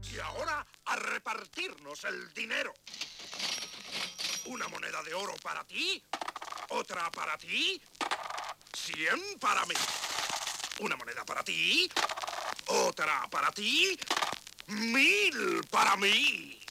Y ahora a repartirnos el dinero. Una moneda de oro para ti, otra para ti, 100 para mí. Una moneda para ti, otra para ti, 1000 para mí.